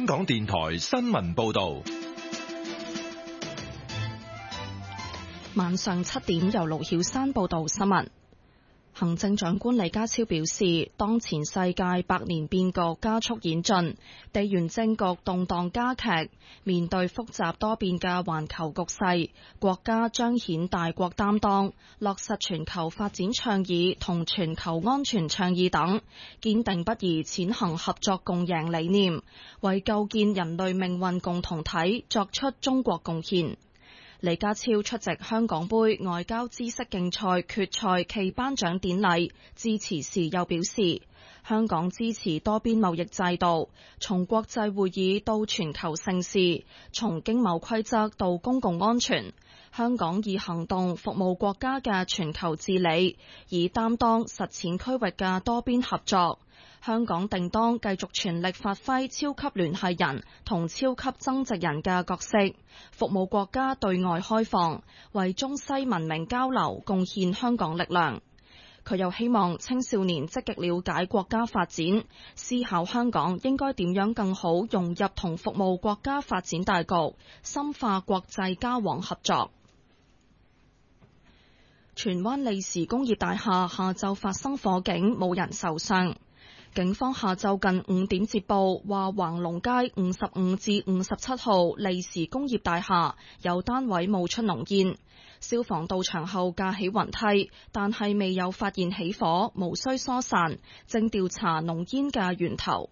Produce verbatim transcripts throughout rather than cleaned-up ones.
香港電台新聞報道。 晚上七點，由盧曉山報道新聞。行政長官李家超表示，當前世界百年變局加速演進，地緣政局動盪加劇，面對複雜多變嘅環球局勢，國家彰顯大國擔當，落實全球發展倡議同全球安全倡議等，堅定不移踐行合作共贏理念，為構建人類命運共同體作出中國貢獻。李家超出席香港杯外交知識競賽決賽暨頒獎典禮致辭時又表示，香港支持多邊貿易制度，從國際會議到全球盛事，從經貿規則到公共安全，香港以行動服務國家嘅全球治理，以擔當實踐區域嘅多邊合作。香港定當繼續全力發揮超級聯繫人同超級增值人嘅角色，服務國家對外開放，為中西文明交流貢獻香港力量。佢又希望青少年積極了解國家發展，思考香港應該點樣更好融入同服務國家發展大局，深化國際交往合作。荃灣利時工業大廈下晝發生火警，冇人受傷。警方下晝近五點接報，話橫龍街五十五至五十七號利時工業大廈有單位冒出濃煙，消防到場後架起雲梯，但係未有發現起火，無需疏散，正調查濃煙嘅源頭。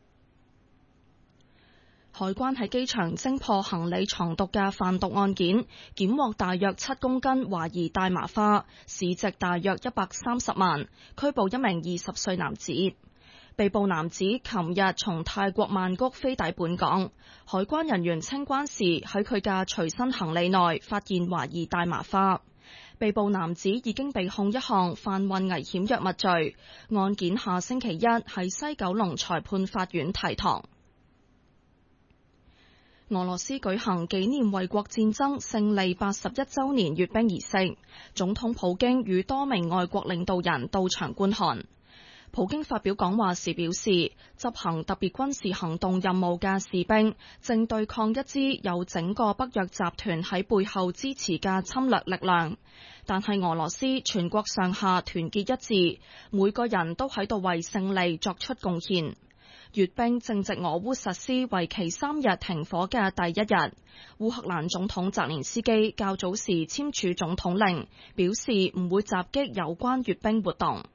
海關喺機場偵破行李藏毒嘅販毒案件，檢獲大約七公斤懷疑大麻花，市值大約一百三十萬，拘捕一名二十歲男子。被捕男子琴日從泰國曼谷飛抵本港，海關人員清關時喺佢嘅隨身行李內發現懷疑大麻花。被捕男子已經被控一項販運危險藥物罪，案件下星期一喺西九龍裁判法院提堂。俄羅斯舉行紀念衛國戰爭勝利八十一週年閱兵儀式，總統普京與多名外國領導人到場觀看。普京發表講話時表示，執行特別軍事行動任務嘅士兵正對抗一支有整個北約集團喺背後支持嘅侵略力量，但係俄羅斯全國上下團結一致，每個人都喺度為勝利作出貢獻。閱兵正值俄烏實施為期三日停火嘅第一日，烏克蘭總統澤連斯基較早時簽署總統令，表示唔會襲擊有關閱兵活動。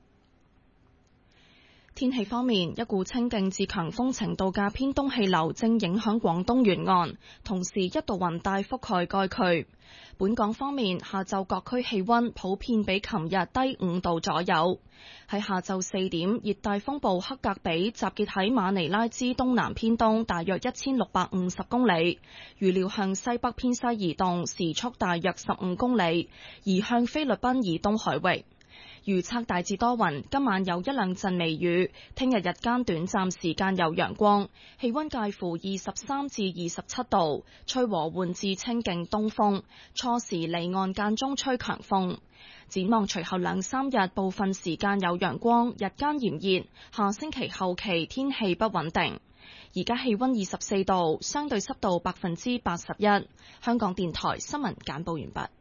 天氣方面，一股清勁至強風程度嘅偏東氣流正影響廣東沿岸，同時一道雲帶覆蓋該區。本港方面，下晝各區氣溫普遍比琴日低五度左右。喺下晝四點，熱帶風暴克格比集結喺馬尼拉之東南偏東大約一千六百五十公里，預料向西北偏西移動，時速大約十五公里，移向菲律賓以東海域。預測大致多雲，今晚有一兩陣微雨，聽日日間短暫時間有陽光，氣溫介乎二十三至二十七度，吹和緩至清勁東風，初時離岸間中吹強風。展望隨後兩三日部分時間有陽光，日間炎熱，下星期後期天氣不穩定。而家氣溫二十四度，相對濕度百分之八十一。香港電台新聞簡報完畢。